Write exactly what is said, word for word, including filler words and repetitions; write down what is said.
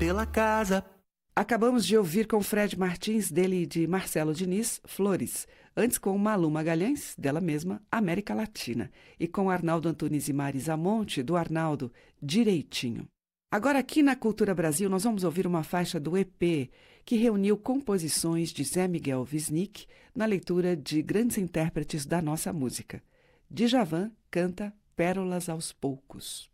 pela casa. Acabamos de ouvir com Fred Martins, dele e de Marcelo Diniz, Flores. Antes com Malu Magalhães, dela mesma, América Latina. E com Arnaldo Antunes e Marisa Monte, do Arnaldo, Direitinho. Agora aqui na Cultura Brasil nós vamos ouvir uma faixa do E P que reuniu composições de Zé Miguel Wisnik na leitura de grandes intérpretes da nossa música. Djavan canta Pérolas aos Poucos.